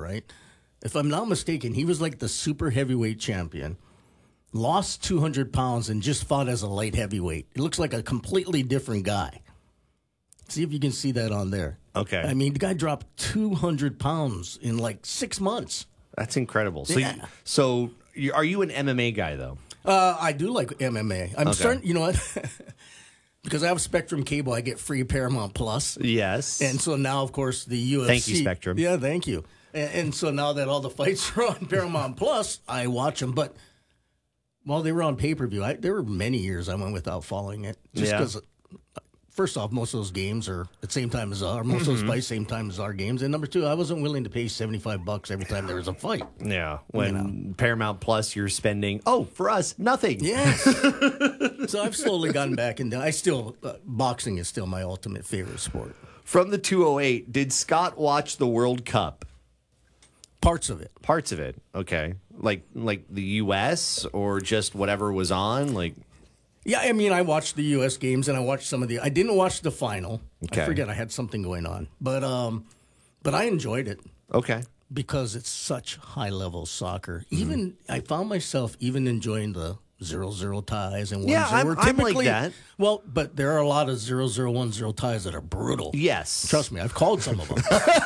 right? If I'm not mistaken, he was like the super heavyweight champion, lost 200 pounds, and just fought as a light heavyweight. It looks like a completely different guy. See if you can see that on there. Okay. I mean, the guy dropped 200 pounds in like 6 months. That's incredible. So, Yeah. are you an MMA guy, though? I do like MMA. I'm starting, you know what? Because I have Spectrum Cable, I get free Paramount Plus. Yes. And so now, of course, the UFC. Thank you, Spectrum. Yeah, thank you. And so now that all the fights are on Paramount Plus, I watch them. But while they were on pay-per-view, there were many years I went without following it. Just because, first off, most of those games are at the same time as most of those fights, same time as our games. And number two, I wasn't willing to pay $75 every time there was a fight. Yeah. When Paramount Plus, you're spending, for us, nothing. Yes. So I've slowly gotten back into. I still boxing is still my ultimate favorite sport. From the 208, did Scott watch the World Cup? Parts of it. Parts of it. Okay. Like the U.S. or just whatever was on? Yeah, I mean, I watched the U.S. games and I watched some of the. I didn't watch the final. Okay. I forget I had something going on, but I enjoyed it. Okay. Because it's such high level soccer. Even I found myself even enjoying the 0-0 ties and 1-0. I'm like that. Well, but there are a lot of 0-0, 1-0 ties that are brutal. Yes. Trust me, I've called some of them.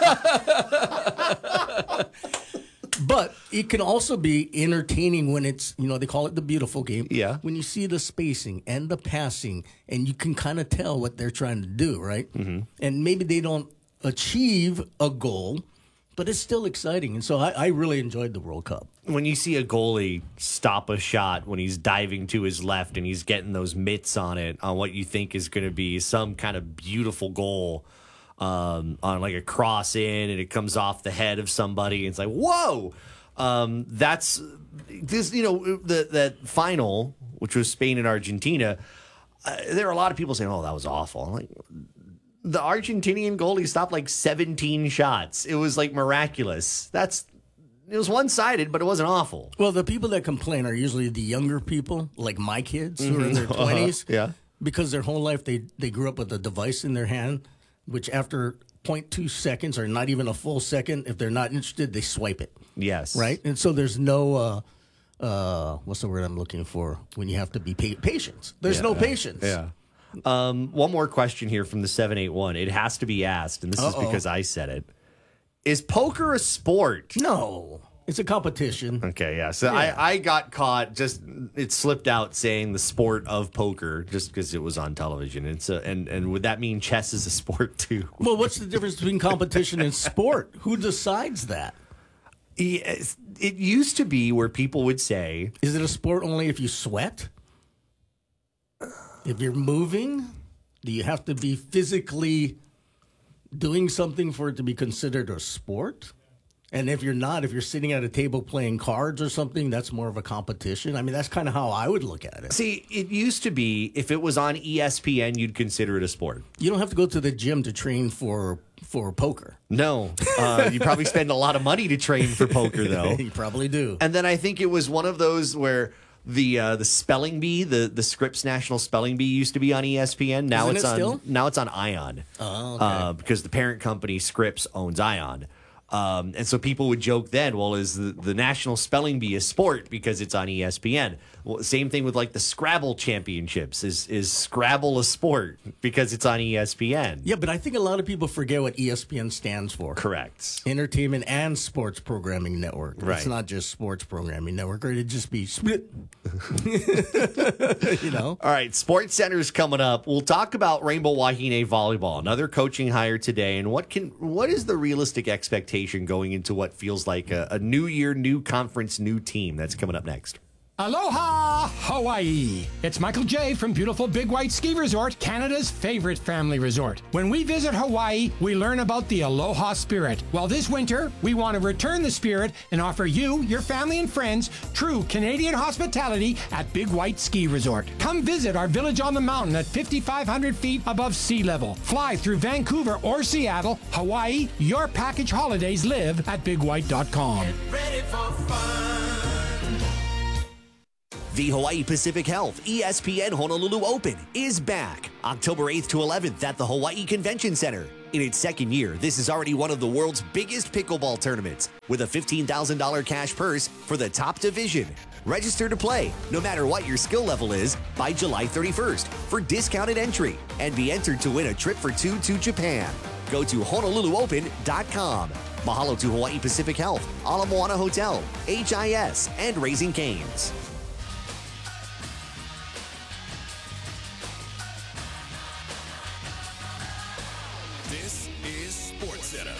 But it can also be entertaining when it's, they call it the beautiful game. Yeah. When you see the spacing and the passing, and you can kind of tell what they're trying to do, right? Mm-hmm. And maybe they don't achieve a goal, but it's still exciting. And so I really enjoyed the World Cup. When you see a goalie stop a shot when he's diving to his left and he's getting those mitts on it, on what you think is going to be some kind of beautiful goal, on like a cross in, and it comes off the head of somebody. And it's like, whoa! That's this. That final, which was Spain and Argentina. There are a lot of people saying, "Oh, that was awful." I'm like, the Argentinian goalie stopped like 17 shots. It was like miraculous. It was one-sided, but it wasn't awful. Well, the people that complain are usually the younger people, like my kids who are in their 20s. Yeah. Because their whole life they grew up with a device in their hand, which after 0.2 seconds or not even a full second, if they're not interested, they swipe it. Yes. Right? And so there's no, what's the word I'm looking for when you have to be patience. There's no patience. Yeah. One more question here from the 781. It has to be asked, and this is because I said it. Is poker a sport? No. It's a competition. Okay, yeah. So yeah. I got caught, it slipped out saying the sport of poker just because it was on television. And would that mean chess is a sport too? Well, what's the difference between competition and sport? Who decides that? It used to be where people would say... Is it a sport only if you sweat? If you're moving? Do you have to be physically doing something for it to be considered a sport? And if you're not, if you're sitting at a table playing cards or something, that's more of a competition. I mean, that's kind of how I would look at it. See, it used to be, if it was on ESPN, you'd consider it a sport. You don't have to go to the gym to train for poker. No. You probably spend a lot of money to train for poker, though. You probably do. And then I think it was one of those where... The spelling bee, the Scripps National Spelling Bee used to be on ESPN. Now Now it's on Ion. Oh, okay. Because the parent company Scripps owns Ion. And so people would joke then, well, is the National Spelling Bee a sport because it's on ESPN? Well, same thing with like the Scrabble Championships. Is Scrabble a sport because it's on ESPN? Yeah, but I think a lot of people forget what ESPN stands for. Correct. Entertainment and Sports Programming Network. Right. It's not just Sports Programming Network, or it'd just be split. All right, Sports Center's coming up. We'll talk about Rainbow Wahine Volleyball, another coaching hire today, and what is the realistic expectation going into what feels like a new year, new conference, new team? That's coming up next. Aloha, Hawaii. It's Michael J. from beautiful Big White Ski Resort, Canada's favorite family resort. When we visit Hawaii, we learn about the Aloha spirit. Well, this winter, we want to return the spirit and offer you, your family, and friends true Canadian hospitality at Big White Ski Resort. Come visit our village on the mountain at 5,500 feet above sea level. Fly through Vancouver or Seattle, Hawaii. Your package holidays live at bigwhite.com. Get ready for fun. The Hawaii Pacific Health ESPN Honolulu Open is back. October 8th to 11th at the Hawaii Convention Center. In its second year, this is already one of the world's biggest pickleball tournaments, with a $15,000 cash purse for the top division. Register to play, no matter what your skill level is, by July 31st for discounted entry, and be entered to win a trip for two to Japan. Go to HonoluluOpen.com. Mahalo to Hawaii Pacific Health, Ala Moana Hotel, HIS, and Raising Cane's. This is SportsCenter.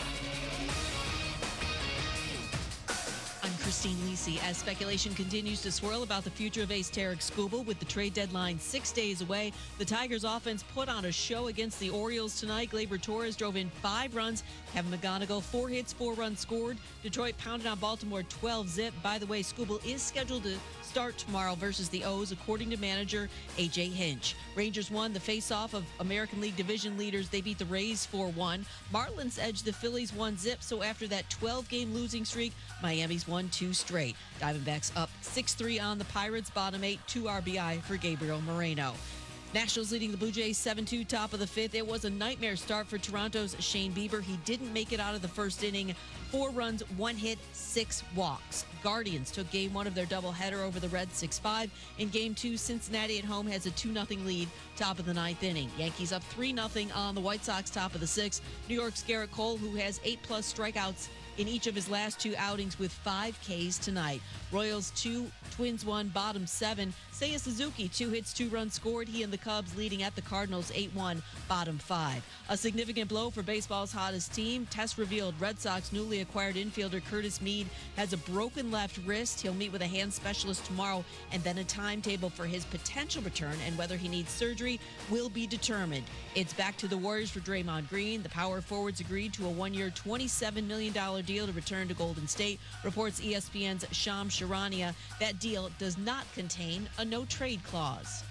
I'm Christine Lisi. As speculation continues to swirl about the future of ace Tarek Skubal with the trade deadline 6 days away, the Tigers offense put on a show against the Orioles tonight. Gleyber Torres drove in 5 runs. Kevin McGonigal, 4 hits, 4 runs scored. Detroit pounded on Baltimore 12-zip. By the way, Skubal is scheduled to start tomorrow versus the O's, according to manager A.J. Hinch. Rangers won the face-off of American League division leaders. They beat the Rays 4-1. Marlins edged the Phillies 1-zip, so after that 12-game losing streak, Miami's won 2 straight. Diamondbacks up 6-3 on the Pirates, bottom 8, 2 RBI for Gabriel Moreno. Nationals leading the Blue Jays 7-2, top of the 5th. It was a nightmare start for Toronto's Shane Bieber. He didn't make it out of the first inning. 4 runs, 1 hit, 6 walks. Guardians took game 1 of their doubleheader over the Reds 6-5. In game 2, Cincinnati at home has a 2-0 lead, top of the 9th inning. Yankees up 3-0 on the White Sox, top of the 6th. New York's Garrett Cole, who has 8+ strikeouts in each of his last 2 outings with 5 Ks tonight. Royals 2, Twins 1, bottom 7. Seiya Suzuki, 2 hits, 2 runs scored. He and the Cubs leading at the Cardinals 8-1, bottom 5. A significant blow for baseball's hottest team. Tests revealed Red Sox newly acquired infielder Curtis Mead has a broken left wrist. He'll meet with a hand specialist tomorrow, and then a timetable for his potential return and whether he needs surgery will be determined. It's back to the Warriors for Draymond Green. The power forwards agreed to a 1-year, $27 million deal to return to Golden State, reports ESPN's Shams Charania. That deal does not contain a no-trade clause.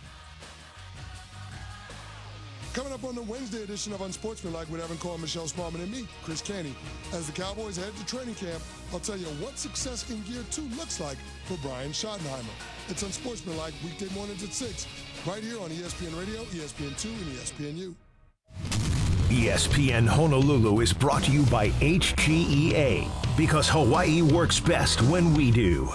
Coming up on the Wednesday edition of Unsportsmanlike with Evan Cole, Michelle Smallman, and me, Chris Canty. As the Cowboys head to training camp, I'll tell you what success in Gear 2 looks like for Brian Schottenheimer. It's Unsportsmanlike, weekday mornings at 6, right here on ESPN Radio, ESPN2, and ESPNU. ESPN Honolulu is brought to you by HGEA, because Hawaii works best when we do.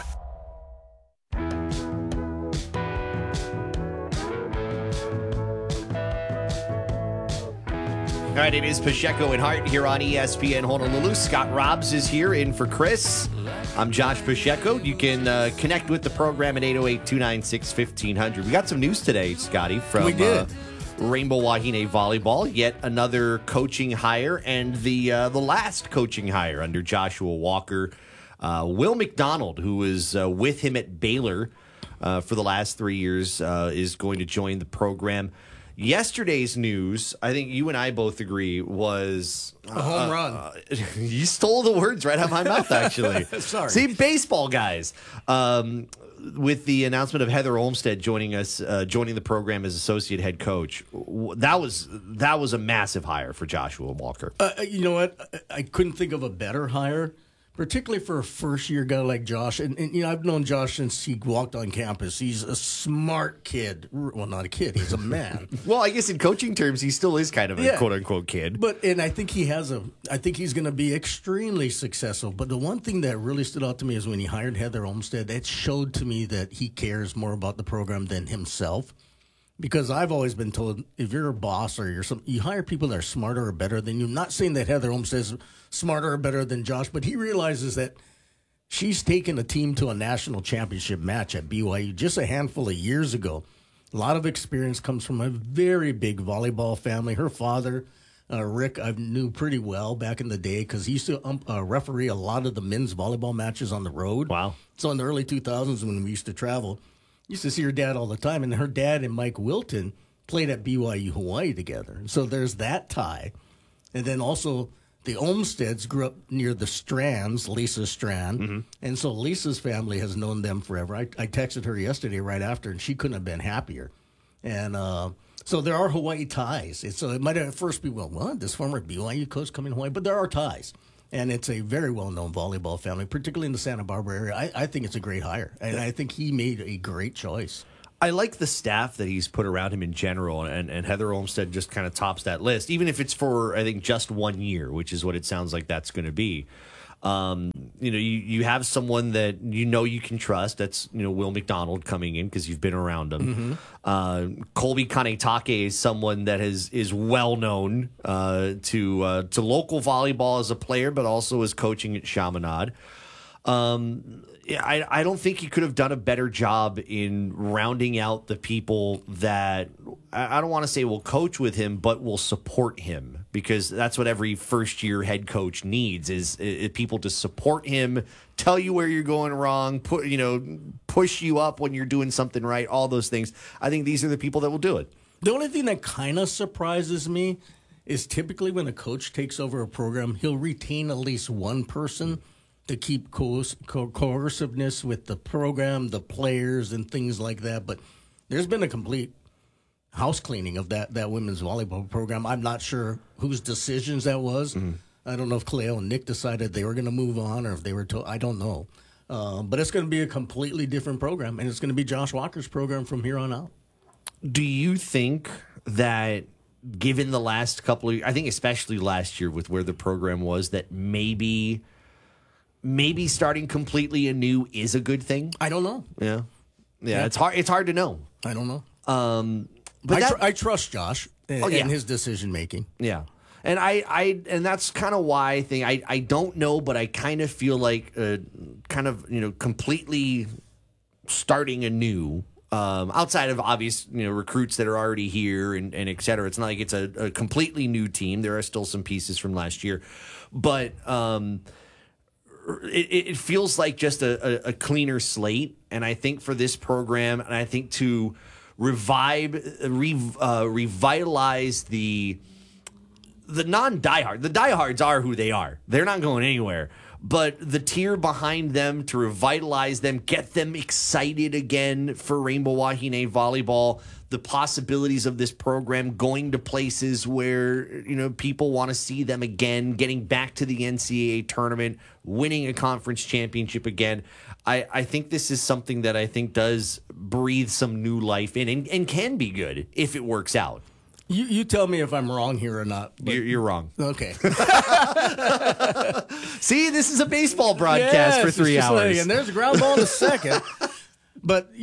All right, it is Pacheco and Hart here on ESPN Honolulu. Scott Robbs is here in for Chris. I'm Josh Pacheco. You can connect with the program at 808-296-1500. We got some news today, Scotty, from Rainbow Wahine Volleyball. Yet another coaching hire, and the last coaching hire under Joshua Walker. Will McDonald, who was with him at Baylor for the last 3 years, is going to join the program. Yesterday's news, I think you and I both agree, was a home run. You stole the words right out of my mouth, actually. Sorry. See, baseball guys. With the announcement of Heather Olmstead joining us, joining the program as associate head coach, that was a massive hire for Joshua Walker. You know what? I couldn't think of a better hire, particularly for a first-year guy like Josh. And you know, I've known Josh since he walked on campus. He's a smart kid. Well, not a kid. He's a man. Well, I guess in coaching terms, he still is kind of a quote-unquote kid. And I think I think he's going to be extremely successful. But the one thing that really stood out to me is when he hired Heather Olmstead, it showed to me that he cares more about the program than himself. Because I've always been told, if you're a boss or you hire people that are smarter or better than you. I'm not saying that Heather Olmstead's smarter or better than Josh, but he realizes that she's taken a team to a national championship match at BYU just a handful of years ago. A lot of experience, comes from a very big volleyball family. Her father, Rick, I knew pretty well back in the day because he used to referee a lot of the men's volleyball matches on the road. Wow. So in the early 2000s when we used to travel, used to see her dad all the time, and her dad and Mike Wilton played at BYU Hawaii together. So there's that tie. And then also the Olmsteads grew up near the Strands, Lisa Strand. Mm-hmm. And so Lisa's family has known them forever. I texted her yesterday right after, and she couldn't have been happier. And so there are Hawaii ties. So it might at first be, well, what? This former BYU coach coming to Hawaii? But there are ties. And it's a very well-known volleyball family, particularly in the Santa Barbara area. I think it's a great hire, and I think he made a great choice. I like the staff that he's put around him in general, and Heather Olmstead just kind of tops that list, even if it's for, I think, just 1 year, which is what it sounds like that's going to be. You have someone that you can trust. That's Will McDonald coming in because you've been around him. Colby Kanetake is someone that is well known to local volleyball as a player, but also as coaching at Chaminade. I don't think he could have done a better job in rounding out the people that I don't want to say will coach with him, but will support him, because that's what every first-year head coach needs is people to support him, tell you where you're going wrong, push you up when you're doing something right, all those things. I think these are the people that will do it. The only thing that kind of surprises me is typically when a coach takes over a program, he'll retain at least one person to keep coerciveness with the program, the players, and things like that. But there's been a complete house cleaning of that women's volleyball program. I'm not sure whose decisions that was. I don't know if Cleo and Nick decided they were going to move on or if they were told. I don't know. But it's going to be a completely different program, and it's going to be Josh Walker's program from here on out. Do you think that, given the last couple of years, I think especially last year with where the program was, that maybe starting completely anew is a good thing? I don't know. Yeah. It's hard to know. I don't know. But I trust Josh and his decision making. Yeah. And and that's kind of why I think I don't know, but I kind of feel like completely starting anew, outside of obvious recruits that are already here and et cetera. It's not like it's a completely new team. There are still some pieces from last year, but it feels like just a cleaner slate. And I think for this program, and I think to revitalize the non-diehard. The diehards are who they are. They're not going anywhere. But the tier behind them, to revitalize them, get them excited again for Rainbow Wahine volleyball, the possibilities of this program going to places where people want to see them again, getting back to the NCAA tournament, winning a conference championship again. I think this is something that I think does breathe some new life in and can be good if it works out. You tell me if I'm wrong here or not. You're wrong. Okay. See, this is a baseball broadcast for 3 hours. And there's a ground ball in a second. But,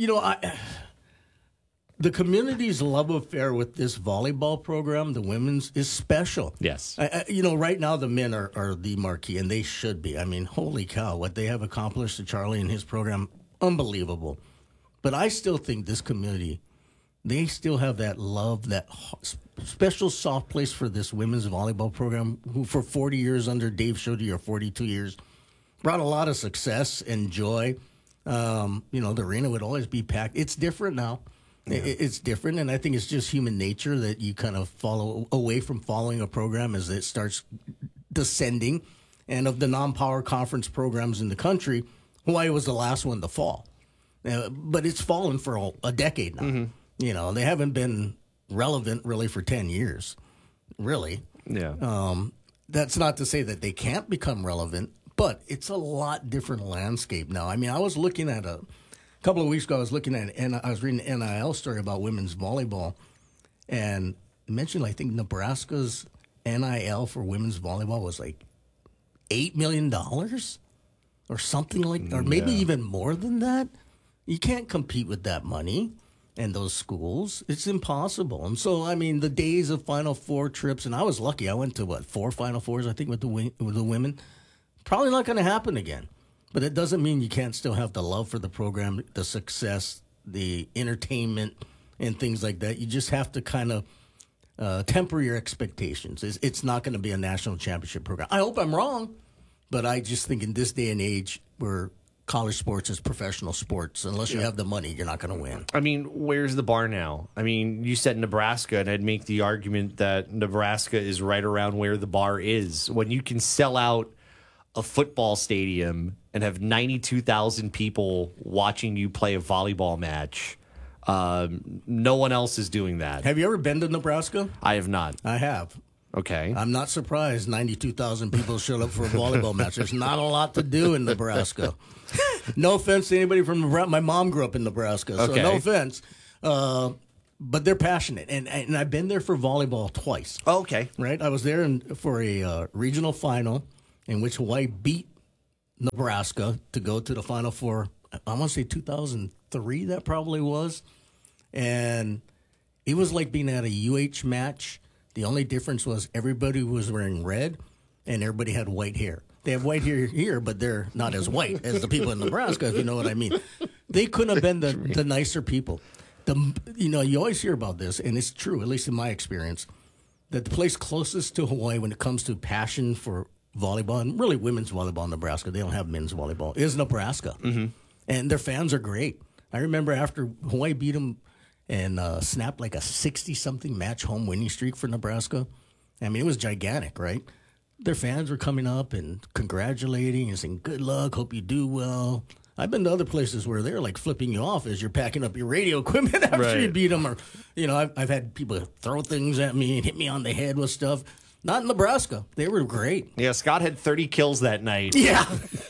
the community's love affair with this volleyball program, the women's, is special. Yes. Right now the men are the marquee, and they should be. I mean, holy cow, what they have accomplished to Charlie and his program, unbelievable. But I still think this community, they still have that love, that special soft place for this women's volleyball program, who for 40 years under Dave Schutte, or 42 years, brought a lot of success and joy. The arena would always be packed. It's different now. Yeah. It's different, and I think it's just human nature that you kind of follow away from following a program as it starts descending. And of the non-power conference programs in the country, Hawaii was the last one to fall. But it's fallen for a decade now. Mm-hmm. They haven't been relevant really for 10 years, really. Yeah. That's not to say that they can't become relevant, but it's a lot different landscape now. I mean, I was looking at a couple of weeks ago, I was reading an NIL story about women's volleyball, and it mentioned, I think, Nebraska's NIL for women's volleyball was like $8 million or something like, or maybe even more than that. You can't compete with that money and those schools. It's impossible. And so, I mean, the days of Final Four trips, and I was lucky. I went to, 4 Final Fours, I think, with the women. Probably not going to happen again. But it doesn't mean you can't still have the love for the program, the success, the entertainment, and things like that. You just have to kind of temper your expectations. It's not going to be a national championship program. I hope I'm wrong, but I just think in this day and age where college sports is professional sports, unless you have the money, you're not going to win. I mean, where's the bar now? I mean, you said Nebraska, and I'd make the argument that Nebraska is right around where the bar is. When you can sell out a football stadium and have 92,000 people watching you play a volleyball match, no one else is doing that. Have you ever been to Nebraska? I have not. I have. Okay. I'm not surprised 92,000 people showed up for a volleyball match. There's not a lot to do in Nebraska. No offense to anybody from Nebraska. My mom grew up in Nebraska, so no offense. But they're passionate, and I've been there for volleyball twice. Oh, okay. Right, I was there for a regional final in which Hawaii beat Nebraska to go to the Final Four. I want to say 2003, that probably was. And it was like being at a UH match. The only difference was everybody was wearing red and everybody had white hair. They have white hair here, but they're not as white as the people in Nebraska, if you know what I mean. They couldn't have been the nicer people. You always hear about this, and it's true, at least in my experience, that the place closest to Hawaii when it comes to passion for volleyball, and really women's volleyball in Nebraska, they don't have men's volleyball, is Nebraska. Mm-hmm. And their fans are great. I remember after Hawaii beat them and snapped like a 60-something match home winning streak for Nebraska. I mean, it was gigantic, right? Their fans were coming up and congratulating and saying, good luck, hope you do well. I've been to other places where they're like flipping you off as you're packing up your radio equipment after you beat them. Or, I've had people throw things at me and hit me on the head with stuff. Not in Nebraska. They were great. Yeah, Scott had 30 kills that night. Yeah.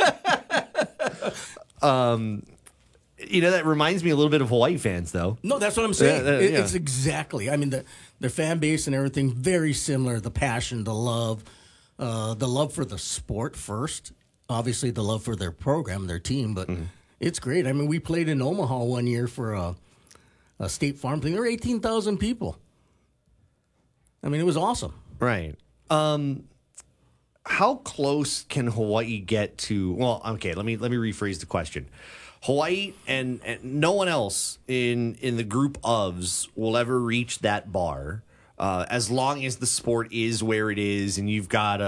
That reminds me a little bit of Hawaii fans, though. No, that's what I'm saying. It's exactly. I mean, their fan base and everything, very similar. The passion, the love for the sport first. Obviously, the love for their program, their team, but it's great. I mean, we played in Omaha one year for a State Farm thing. There were 18,000 people. I mean, it was awesome. Right. How close can Hawaii get to? Well, okay. Let me rephrase the question. Hawaii and no one else in the group ofs will ever reach that bar. As long as the sport is where it is, and you've got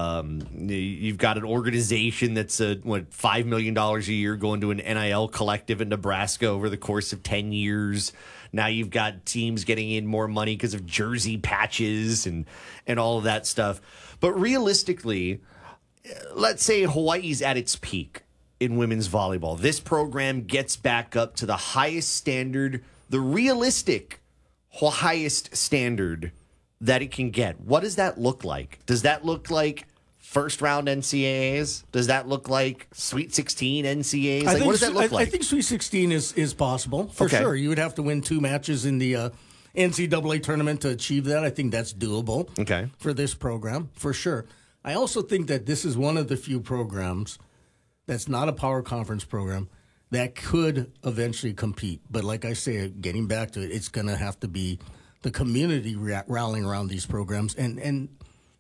an organization that's $5 million a year going to an NIL collective in Nebraska over the course of 10 years. Now you've got teams getting in more money because of jersey patches and all of that stuff. But realistically, let's say Hawaii's at its peak in women's volleyball. This program gets back up to the highest standard, the realistic highest standard that it can get. What does that look like? Does that look like first round NCAAs? Does that look like Sweet 16 NCAAs? What does that look like? I think Sweet 16 is possible for sure. You would have to win 2 matches in the NCAA tournament to achieve that. I think that's doable for this program for sure. I also think that this is one of the few programs that's not a power conference program that could eventually compete. But like I say, getting back to it, it's going to have to be the community rallying around these programs. And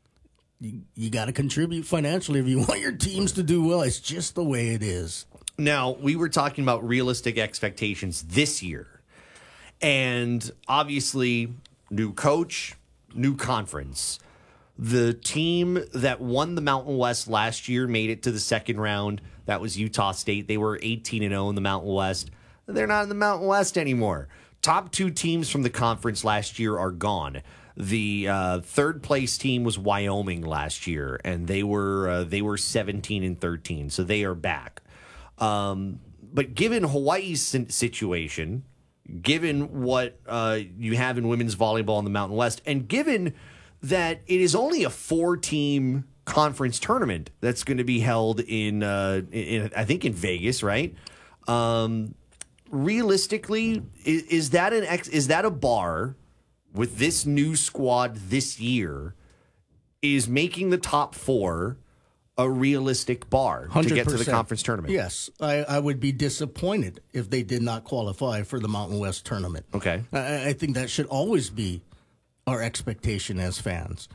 you got to contribute financially if you want your teams to do well. It's just the way it is. Now, we were talking about realistic expectations this year. And obviously, new coach, new conference. The team that won the Mountain West last year made it to the second round. That was Utah State. They were 18-0 in the Mountain West. They're not in the Mountain West anymore. Top 2 teams from the conference last year are gone. The third place team was Wyoming last year, and they were 17-13, so they are back. But given Hawaii's situation, given what you have in women's volleyball in the Mountain West, and given that it is only a 4-team conference tournament that's going to be held in I think in Vegas, right? Realistically, is that a bar with this new squad this year? Is making the top 4 a realistic bar 100%. To get to the conference tournament? Yes, I would be disappointed if they did not qualify for the Mountain West tournament. Okay, I think that should always be our expectation as fans.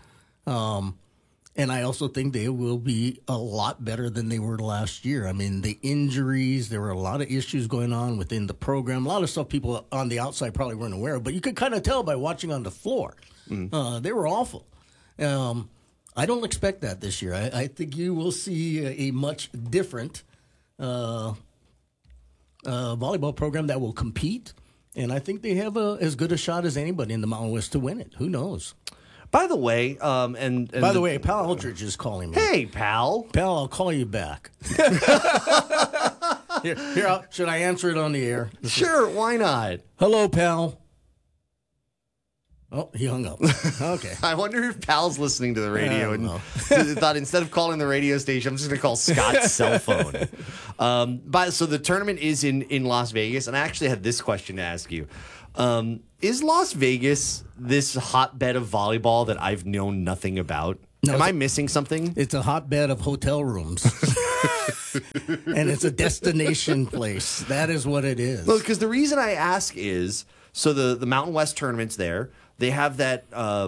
And I also think they will be a lot better than they were last year. I mean, the injuries, there were a lot of issues going on within the program. A lot of stuff people on the outside probably weren't aware of, but you could kind of tell by watching on the floor. They were awful. I don't expect that this year. I think you will see a much different volleyball program that will compete. And I think they have as good a shot as anybody in the Mountain West to win it. Who knows? By the way, and by the way, Pal Aldridge is calling me. Hey, pal. Pal, I'll call you back. Here, should I answer it on the air? Sure, why not? Hello, Pal. Oh, he hung up. Okay. I wonder if Pal's listening to the radio and thought instead of calling the radio station, I'm just going to call Scott's cell phone. So the tournament is in Las Vegas, and I actually had this question to ask you. Is Las Vegas this hotbed of volleyball that I've known nothing about? No, Am I missing something? It's a hotbed of hotel rooms. And it's a destination place. That is what it is. Well, because the reason I ask is, so the Mountain West tournament's there. They have that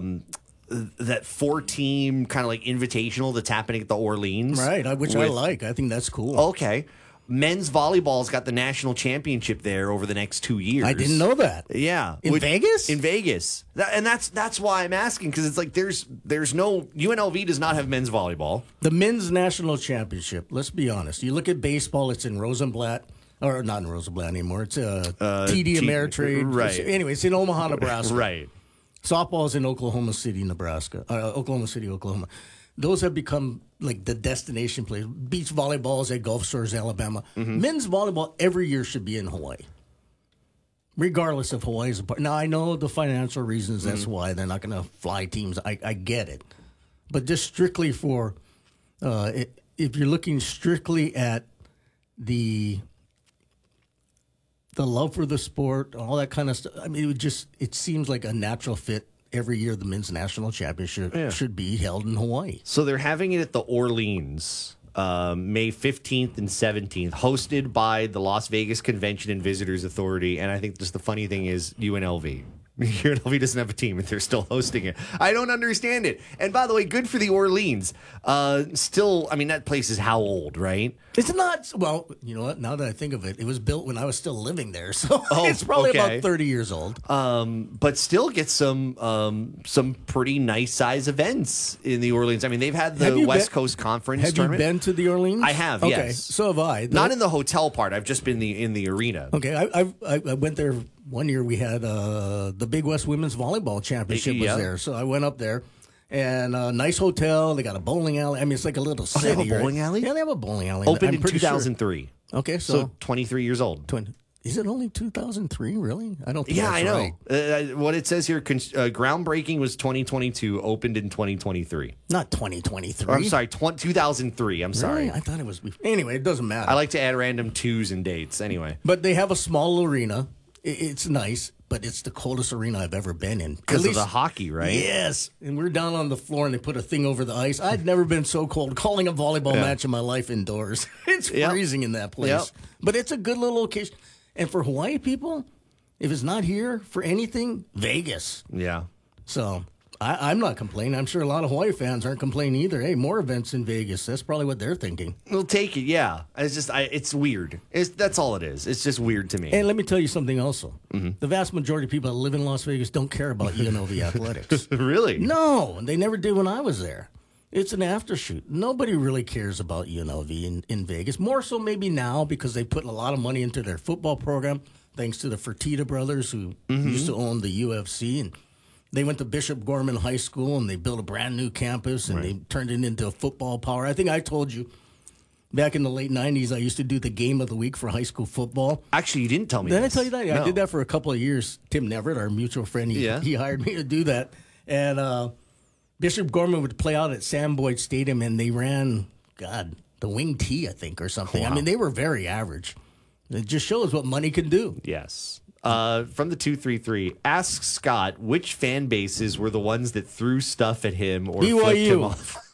4-team kind of like invitational that's happening at the Orleans. Right, which I like. I think that's cool. Okay. Men's volleyball's got the national championship there over the next 2 years. I didn't know that. Yeah. In Vegas? In Vegas. And that's why I'm asking, because it's like there's no UNLV does not have men's volleyball. The men's national championship, let's be honest. You look at baseball, it's in Rosenblatt. Or not in Rosenblatt anymore. It's TD Ameritrade. Right. Anyway, it's in Omaha, Nebraska. Right. Softball's in Oklahoma City, Nebraska. Oklahoma City, Oklahoma. Those have become like the destination place. Beach volleyball is at Gulf Shores, Alabama. Men's volleyball every year should be in Hawaii, regardless if Hawaii's a part. Now, I know the financial reasons. That's why they're not going to fly teams. I get it. But just strictly for, if you're looking strictly at the love for the sport, all that kind of stuff, I mean, it seems like a natural fit. Every year, the men's national championship should be held in Hawaii. So they're having it at the Orleans, May 15th and 17th, hosted by the Las Vegas Convention and Visitors Authority. And I think just the funny thing is UNLV. UNLV doesn't have a team, and they're still hosting it. I don't understand it. And by the way, good for the Orleans. Still, I mean, that place is how old, right? It's not. Well, you know what? Now that I think of it, it was built when I was still living there, so it's probably about 30 years old. But still get some pretty nice size events in the Orleans. I mean, they've had the West Coast Conference tournament. Have you been to the Orleans? I have. Okay, yes. so have I. Not in the hotel part. I've just been in the arena. Okay, I went there one year. We had the Big West Women's Volleyball Championship was there, so I went up there. And nice hotel. They got a bowling alley. I mean, it's like a little city. They have a bowling alley? Yeah, they have a bowling alley. Opened in 2003. Sure. Okay, so 23 years old. Is it only 2003, really? I don't think that's I know. Right. What it says here, groundbreaking was 2022, opened in 2023. Not 2023. I'm sorry, 2003. I'm sorry. Really? I thought it was before. Anyway, it doesn't matter. I like to add random twos and dates anyway. But they have a small arena. It's nice, but it's the coldest arena I've ever been in. Because of the hockey, right? Yes. And we're down on the floor, and they put a thing over the ice. I'd never been so cold calling a volleyball match in my life indoors. It's freezing in that place. Yep. But it's a good little location. And for Hawaii people, if it's not here for anything, Vegas. Yeah. So I'm not complaining. I'm sure a lot of Hawaii fans aren't complaining either. Hey, more events in Vegas. That's probably what they're thinking. We'll take it, yeah. It's just, it's weird. That's all it is. It's just weird to me. And let me tell you something also. The vast majority of people that live in Las Vegas don't care about UNLV athletics. Really? No, they never did when I was there. It's an aftershoot. Nobody really cares about UNLV in Vegas. More so maybe now because they put a lot of money into their football program, thanks to the Fertitta brothers who used to own the UFC. And they went to Bishop Gorman High School, and they built a brand new campus, and they turned it into a football power. I think I told you back in the late 90s, I used to do the game of the week for high school football. Actually, you didn't tell me Did I tell you that? Yeah, no. I did that for a couple of years. Tim Neverett, our mutual friend, he hired me to do that. And Bishop Gorman would play out at Sam Boyd Stadium, and they ran, the wing tee, I think, or something. Wow. I mean, they were very average. It just shows what money can do. Yes. From the 233, ask Scott which fan bases were the ones that threw stuff at him or BYU. Flipped him off.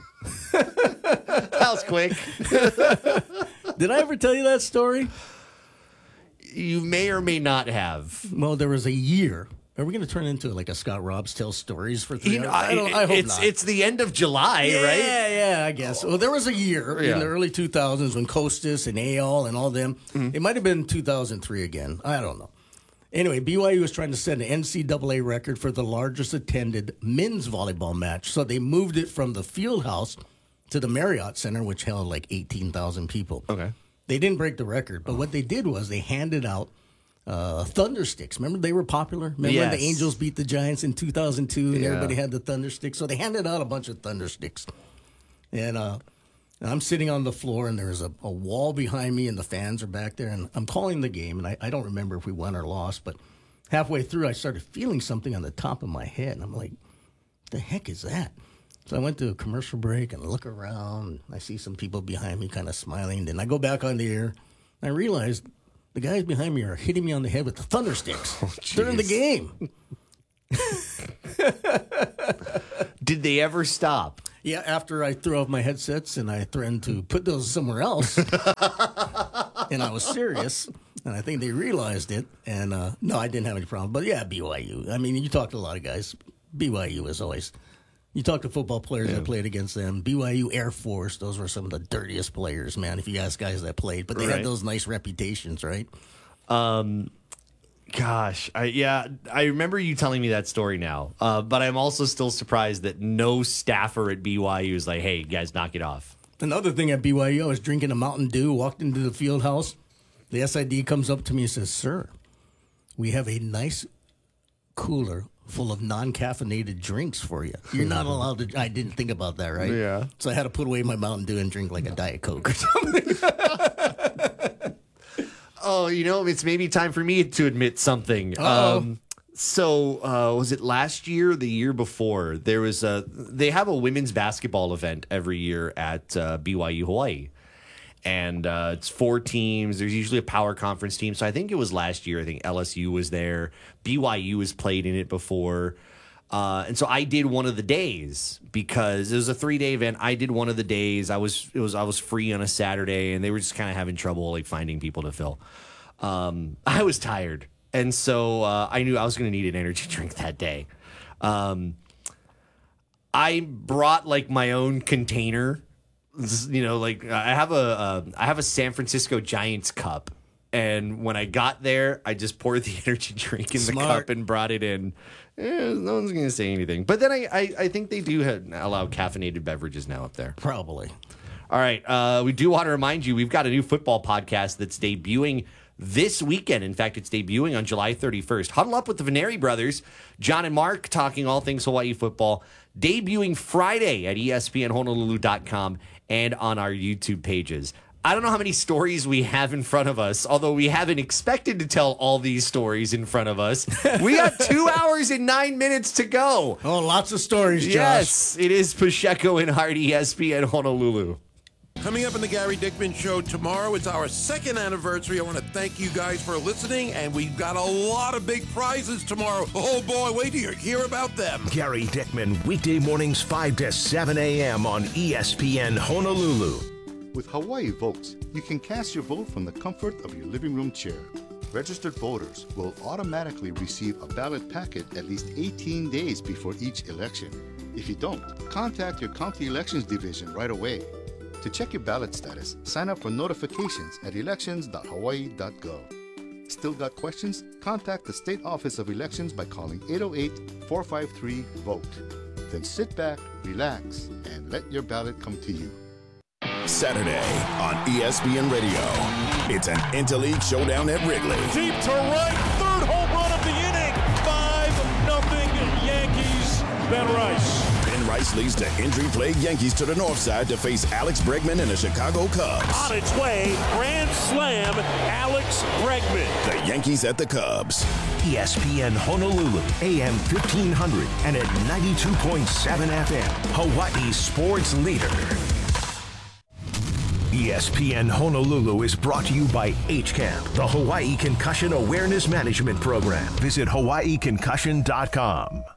That was quick. Did I ever tell you that story? You may or may not have. Well, there was a year. Are we going to turn into like a Scott Robbs tells stories for 3 hours? I hope not. It's the end of July, right? Yeah, I guess. Well, there was a year in the early 2000s when Costas and Ayal and all them. It might have been 2003 again. I don't know. Anyway, BYU was trying to set an NCAA record for the largest attended men's volleyball match. So they moved it from the field house to the Marriott Center, which held like 18,000 people. Okay. They didn't break the record, but what they did was they handed out thunder sticks. Remember they were popular? Remember when the Angels beat the Giants in 2002 and everybody had the thunder sticks? So they handed out a bunch of thunder sticks. And I'm sitting on the floor, and there's a wall behind me, and the fans are back there, and I'm calling the game, and I don't remember if we won or lost, but halfway through I started feeling something on the top of my head, and I'm like, what the heck is that? So I went to a commercial break and look around. I see some people behind me kind of smiling. Then I go back on the air, and I realized the guys behind me are hitting me on the head with the thunder sticks during the game. Did they ever stop? Yeah, after I threw off my headsets and I threatened to put those somewhere else, and I was serious, and I think they realized it. And no, I didn't have any problem. But yeah, BYU. I mean, you talk to a lot of guys. BYU is always. You talk to football players that played against them. BYU Air Force, those were some of the dirtiest players, man, if you ask guys that played. But they had those nice reputations, right? Gosh, I remember you telling me that story now. But I'm also still surprised that no staffer at BYU is like, hey, guys, knock it off. Another thing at BYU, I was drinking a Mountain Dew, walked into the field house. The SID comes up to me and says, sir, we have a nice cooler full of non-caffeinated drinks for you. You're not allowed to. I didn't think about that, right? Yeah. So I had to put away my Mountain Dew and drink like a Diet Coke or something. Oh, it's maybe time for me to admit something. So was it last year or the year before? They have a women's basketball event every year at BYU Hawaii. And it's 4 teams. There's usually a power conference team. So I think it was last year. I think LSU was there. BYU has played in it before. And so I did one of the days because it was a 3-day event. I did one of the days. I was free on a Saturday, and they were just kind of having trouble like finding people to fill. I was tired, and so I knew I was going to need an energy drink that day. I brought like my own container. I have a San Francisco Giants cup, and when I got there, I just poured the energy drink in the cup and brought it in. No one's going to say anything. But then I think they do allow caffeinated beverages now up there. Probably. All right. We do want to remind you, we've got a new football podcast that's debuting this weekend. In fact, it's debuting on July 31st. Huddle Up with the Veneri Brothers, John and Mark, talking all things Hawaii football, debuting Friday at ESPNHonolulu.com and on our YouTube pages. I don't know how many stories we have in front of us, although we haven't expected to tell all these stories in front of us. We got 2 hours and 9 minutes to go. Oh, lots of stories, Josh. Yes, it is Pacheco and Hart, ESPN Honolulu. Coming up on the Gary Dickman Show tomorrow, it's our 2nd anniversary. I want to thank you guys for listening, and we've got a lot of big prizes tomorrow. Oh, boy, wait till you hear about them. Gary Dickman, weekday mornings 5 to 7 a.m. on ESPN Honolulu. With Hawaii Votes, you can cast your vote from the comfort of your living room chair. Registered voters will automatically receive a ballot packet at least 18 days before each election. If you don't, contact your county elections division right away. To check your ballot status, sign up for notifications at elections.hawaii.gov. Still got questions? Contact the State Office of Elections by calling 808-453-VOTE. Then sit back, relax, and let your ballot come to you. Saturday on ESPN Radio. It's an Interleague showdown at Wrigley. Deep to right, 3rd home run of the inning. 5-0 Yankees. Ben Rice. Ben Rice leads the injury-plagued Yankees to the north side to face Alex Bregman and the Chicago Cubs. On its way, grand slam, Alex Bregman. The Yankees at the Cubs. ESPN Honolulu, AM 1500 and at 92.7 FM, Hawaii's sports leader. ESPN Honolulu is brought to you by HCAMP, the Hawaii Concussion Awareness Management Program. Visit hawaiiconcussion.com.